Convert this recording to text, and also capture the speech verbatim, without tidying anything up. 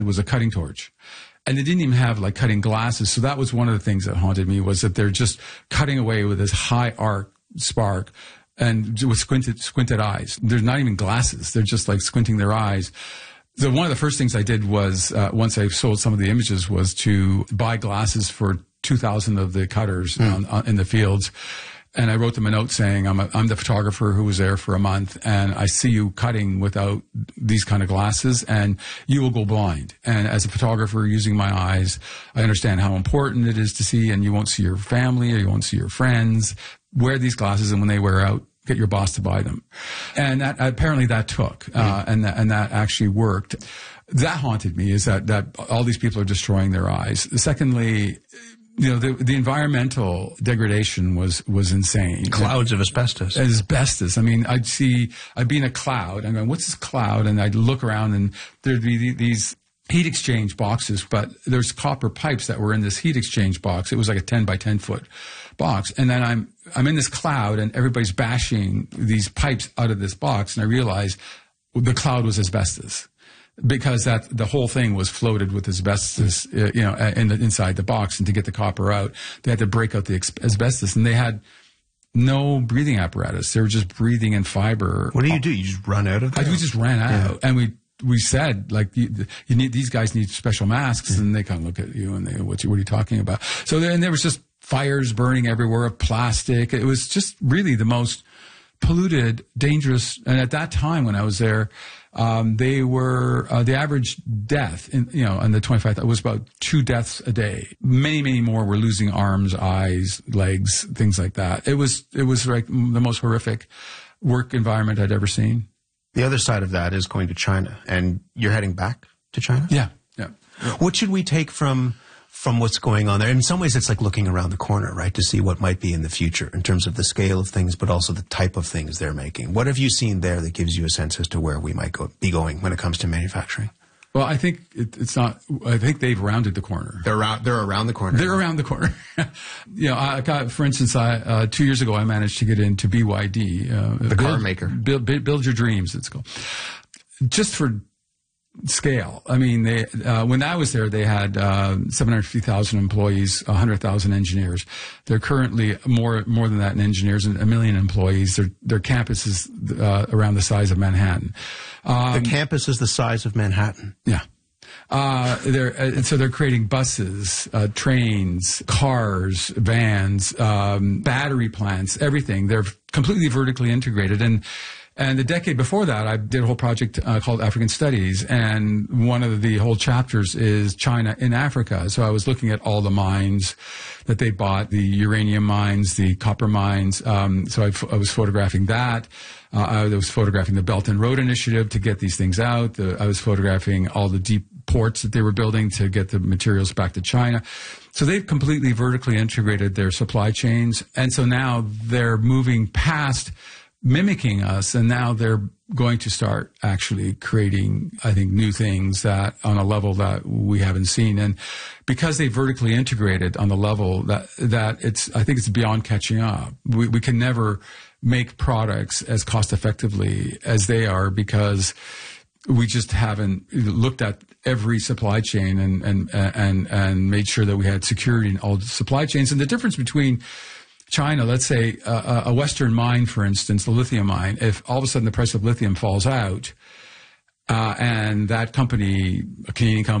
It was a cutting torch. And they didn't even have like cutting glasses. So that was one of the things that haunted me, was that they're just cutting away with this high arc spark and with squinted, squinted eyes. There's not even glasses. They're just like squinting their eyes. So one of the first things I did was, uh, once I sold some of the images, was to buy glasses for two thousand of the cutters mm. on, on, in the fields. And I wrote them a note saying, I'm, a, I'm the photographer who was there for a month, and I see you cutting without these kind of glasses, and you will go blind. And as a photographer using my eyes, I understand how important it is to see, and you won't see your family or you won't see your friends. Wear these glasses, and when they wear out, get your boss to buy them. And that, apparently that took, uh, and, that, and that actually worked. That haunted me, is that, that all these people are destroying their eyes. Secondly, you know, the, the environmental degradation was, was insane. Clouds of asbestos. Asbestos. I mean, I'd see, I'd be in a cloud. I'm going, what's this cloud? And I'd look around, and there'd be these heat exchange boxes, but there's copper pipes that were in this heat exchange box. It was like a ten by ten foot box. And then I'm, I'm in this cloud, and everybody's bashing these pipes out of this box. And I realized the cloud was asbestos, because that the whole thing was floated with asbestos, uh, you know, in the, inside the box. And to get the copper out, they had to break out the asbestos, and they had no breathing apparatus. They were just breathing in fiber. What do you do? You just run out of it? We just ran out, yeah. and we we said, like, you, you need these guys need special masks, mm-hmm. and they kind of look at you and they go, what, you, what are you talking about? So then there was just fires burning everywhere of plastic. It was just really the most polluted, dangerous. And at that time when I was there, um, they were, uh, the average death in, you know, in the twenty-five, it was about two deaths a day. Many, many more were losing arms, eyes, legs, things like that. It was, it was like the most horrific work environment I'd ever seen. The other side of that is going to China, and you're heading back to China? Yeah, yeah. What should we take from from what's going on there? In some ways, it's like looking around the corner, right, to see what might be in the future in terms of the scale of things, but also the type of things they're making. What have you seen there that gives you a sense as to where we might go, be going when it comes to manufacturing? Well, I think it, it's not. I think they've rounded the corner. They're around. They're around the corner. They're around the corner. you know, I got, for instance, I uh, two years ago I managed to get into B Y D, uh, the build, car maker. Build, build your dreams. It's called. Just for scale. I mean, they uh, when I was there, they had uh, seven hundred fifty thousand employees, one hundred thousand engineers. They're currently more more than that in engineers, and a million employees. Their their campus is uh, around the size of Manhattan. Um, the campus is the size of Manhattan. Yeah. Uh, they're, uh, so they're creating buses, uh, trains, cars, vans, um, battery plants, everything. They're completely vertically integrated. And And the decade before that, I did a whole project uh, called African Studies, and one of the whole chapters is China in Africa. So I was looking at all the mines that they bought, the uranium mines, the copper mines. Um, so I, I was photographing that. Uh, I was photographing the Belt and Road Initiative to get these things out. The, I was photographing all the deep ports that they were building to get the materials back to China. So they've completely vertically integrated their supply chains. And so now they're moving past mimicking us, and now they're going to start actually creating, I think, new things that on a level that we haven't seen. And because they vertically integrated on the level that that it's, I think it's beyond catching up. We, we can never make products as cost effectively as they are, because we just haven't looked at every supply chain and and and and made sure that we had security in all the supply chains. And the difference between China, let's say uh, a Western mine, for instance, the lithium mine, if all of a sudden the price of lithium falls out, uh, and that company, a Canadian company,